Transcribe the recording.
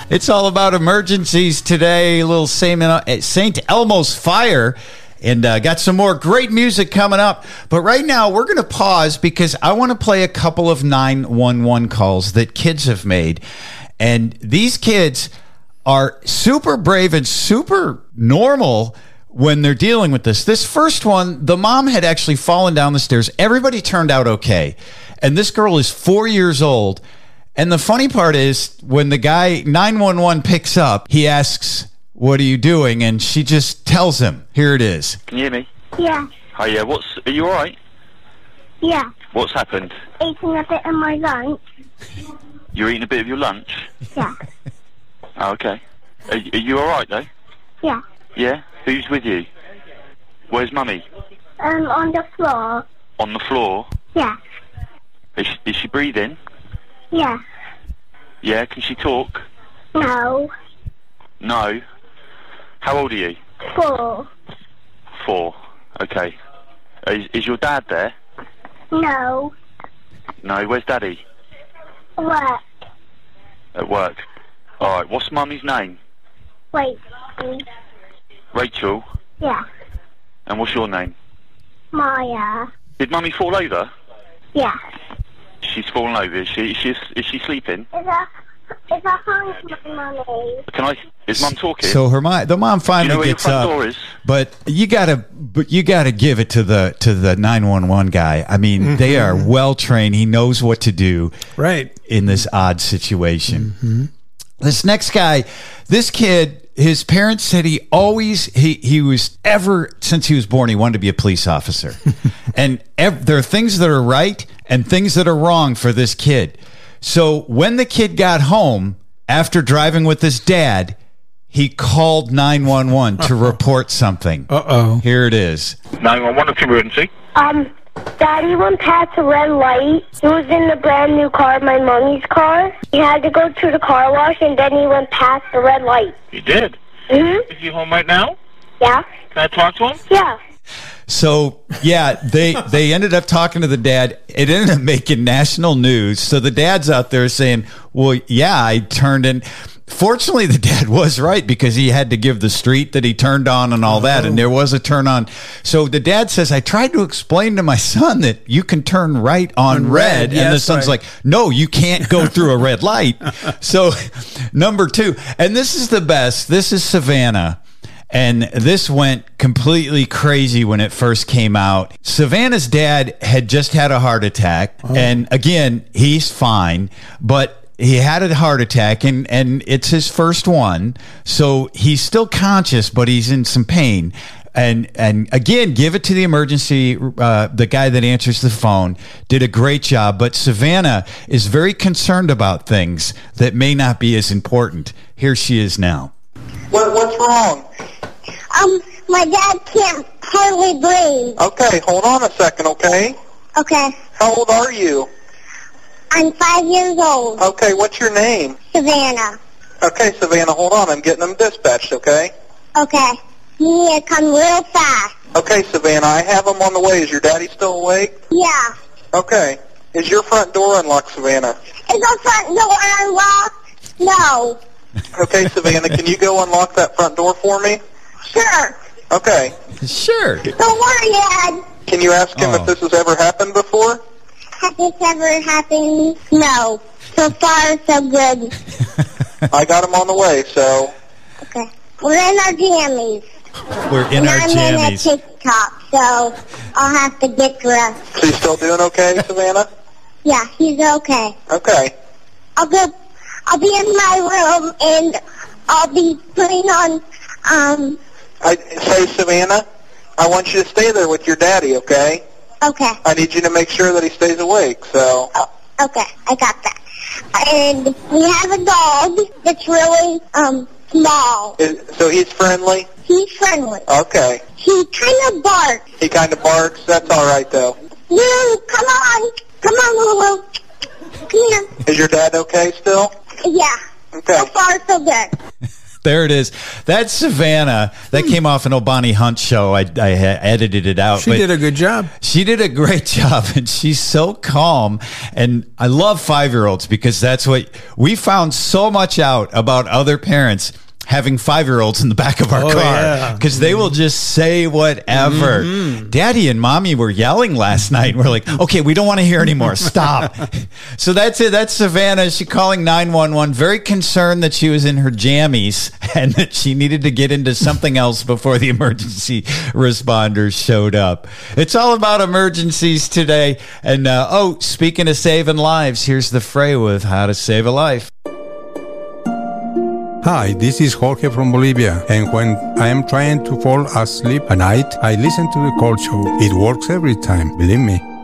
It's all about emergencies today. A little St. Elmo's Fire. And got some more great music coming up. But right now, we're going to pause because I want to play a couple of 911 calls that kids have made. And these kids are super brave and super normal when they're dealing with this. This first one, the mom had actually fallen down the stairs. Everybody turned out okay. And this girl is 4 years old. And the funny part is when the guy 911 picks up, he asks, "What are you doing?" And she just tells him. Here it is. Can you hear me? Yeah. Oh, yeah. Are you all right? Yeah. What's happened? Eating a bit of my lunch. You're eating a bit of your lunch? Yeah. Oh, okay. Are you all right, though? Yeah. Yeah? Who's with you? Where's Mummy? On the floor. On the floor? Yeah. Is she breathing? Yeah. Yeah? Can she talk? No. No? How old are you? 4. 4. Okay. Is your dad there? No. No? Where's Daddy? What? At work. Alright, what's Mummy's name? Wait. Rachel? Yeah. And what's your name? Maya. Did Mummy fall over? Yeah. She's fallen over. Is she sleeping? Is that my mommy? Is Mum talking? So the mom finally gets up. Door is? But you gotta give it to the 911 guy. I mean, they are well trained. He knows what to do in this odd situation. This next guy, this kid, his parents said he was ever since he was born, he wanted to be a police officer. And there are things that are right and things that are wrong for this kid. So when the kid got home after driving with his dad, he called 911 to report something. Uh-oh. Here it is. 911, it's emergency. Daddy went past a red light. He was in the brand new car, my mommy's car. He had to go to the car wash, and then he went past the red light. He did? Mm-hmm. Is he home right now? Yeah. Can I talk to him? Yeah. So, yeah, they ended up talking to the dad. It ended up making national news. So the dad's out there saying, well, yeah, I turned in. Fortunately, the dad was right because he had to give the street that he turned on and all that. And there was a turn on. So the dad says, I tried to explain to my son that you can turn right on red. Yes, and the son's like, no, you can't go through a red light. So number 2, and this is the best. This is Savannah. And this went completely crazy when it first came out. Savannah's dad had just had a heart attack. And again, he's fine, but he had a heart attack and it's his first one. So he's still conscious, but he's in some pain. And again, give it to the emergency, the guy that answers the phone did a great job. But Savannah is very concerned about things that may not be as important. Here she is now. What's wrong? My dad can't hardly breathe. Okay, hold on a second, okay? Okay. How old are you? I'm 5 years old. Okay, what's your name? Savannah. Okay, Savannah, hold on. I'm getting them dispatched, okay? Okay. You need to come real fast. Okay, Savannah, I have them on the way. Is your daddy still awake? Yeah. Okay. Is your front door unlocked, Savannah? Is the front door unlocked? No. Okay, Savannah, can you go unlock that front door for me? Sure. Okay. Sure. Don't worry, Dad. Can you ask him if this has ever happened before? Has this ever happened? No. So far, so good. I got him on the way, so... Okay. We're in our jammies. We're in our I'm jammies. in a TikTok, so I'll have to get dressed. She's still doing okay, Savannah? Yeah, he's okay. Okay. I'll be in my room, and I'll be putting on, Say, Savannah, I want you to stay there with your daddy, okay? Okay. I need you to make sure that he stays awake, so... Oh, okay, I got that. And we have a dog that's really, small. So he's friendly? He's friendly. Okay. He kind of barks. He kind of barks? That's all right, though. Lulu, come on. Come on, Lulu. Come here. Is your dad okay still? Yeah. Okay. So far, so good. There it is. That's Savannah. That came off an Obani Hunt show. I edited it out. She did a good job. She did a great job, and she's so calm. And I love 5-year-olds because that's what we found so much out about other parents having 5-year-olds in the back of our car because they will just say whatever. Daddy and mommy were yelling last night. We're like, okay, we don't want to hear anymore. Stop. So that's it. That's Savannah. She calling 911, very concerned that she was in her jammies and that she needed to get into something else before the emergency responders showed up. It's all about emergencies today. And speaking of saving lives, here's the Fray with how to save a life. Hi, this is Jorge from Bolivia, and when I am trying to fall asleep at night, I listen to the Cold Show. It works every time, believe me.